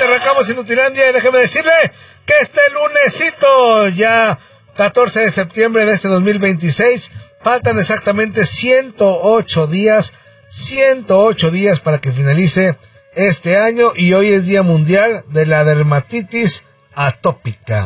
arrancamos Inutilandia y déjeme decirle que este lunesito, ya 14 de septiembre de este 2026, faltan exactamente 108 días para que finalice este año y hoy es Día Mundial de la Dermatitis Atópica.